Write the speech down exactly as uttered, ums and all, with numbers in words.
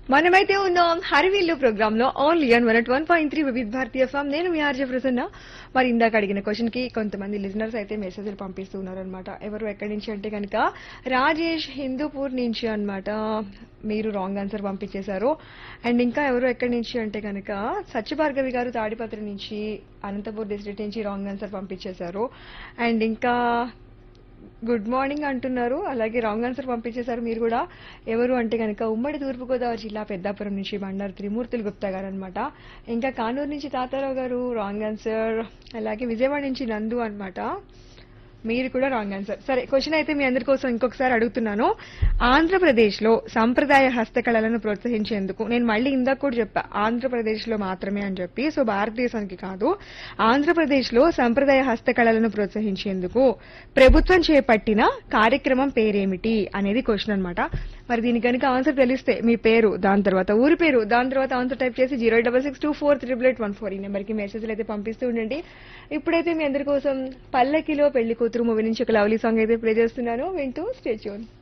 మనమైతే ఉన్నాం హరివిల్లు ప్రోగ్రామ్ లో only on one one point three వివిధ భారతీయ ఫామ్. నేను మీ ఆర్జే ప్రసన్న. మరి ఇందాక అడిగిన క్వశ్చన్ కి కొంతమంది లిజనర్స్ అయితే మెసేజ్లు పంపిస్తూ ఉన్నారనమాట. ఎవరు ఎక్కడి నుంచి అంటే కనుక రాజేష్ హిందూపూర్ నుంచి అన్నమాట. మీరు రాంగ్ ఆన్సర్ పంపించేశారు. అండ్ ఇంకా ఎవరు ఎక్కడి నుంచి అంటే కనుక సత్యభార్గవి గారు తాడిపత్రి నుంచి, అనంతపూర్ డిస్ట్రిక్ట్ నుంచి రాంగ్ ఆన్సర్ పంపించేశారు. అండ్ ఇంకా గుడ్ మార్నింగ్ అంటున్నారు, అలాగే రాంగ్ ఆన్సర్ పంపించేశారు మీరు కూడా. ఎవరు అంటే కనుక ఉమ్మడి తూర్పుగోదావరి జిల్లా పెద్దాపురం నుంచి బండారు త్రిమూర్తులు గుప్తా గారు అనమాట. ఇంకా కానూరు నుంచి తాతారావు గారు రాంగ్ ఆన్సర్. అలాగే విజయవాడ నుంచి నందు అన్నమాట, మీరు కూడా రాంగ్ ఆన్సర్. సరే, క్వశ్చన్ అయితే మీ అందరి కోసం ఇంకొకసారి అడుగుతున్నాను. ఆంధ్రప్రదేశ్ లో సంప్రదాయ హస్తకళలను ప్రోత్సహించేందుకు, నేను మళ్ళీ ఇందాక కూడా చెప్పా ఆంధ్రప్రదేశ్ లో మాత్రమే అని చెప్పి, సో భారతదేశానికి కాదు, ఆంధ్రప్రదేశ్ లో సంప్రదాయ హస్తకళలను ప్రోత్సహించేందుకు ప్రభుత్వం చేపట్టిన కార్యక్రమం పేరేమిటి అనేది క్వశ్చన్ అనమాట. మరి దీనికి కనుక ఆన్సర్ తెలిస్తే మీ పేరు, దాని తర్వాత ఊరి పేరు, దాని తర్వాత ఆన్సర్ టైప్ చేసి zero double six two four triple eight one four ఈ నెంబర్కి మెసేజ్లు అయితే పంపిస్తూ ఉండండి. ఇప్పుడైతే మీ అందరి కోసం పల్లకిలో పెళ్లి కూతురు మూవీ నుంచి ఒక లవ్లీ సాంగ్ అయితే ప్లే చేస్తున్నాను, వింటూ స్టే ట్యూన్.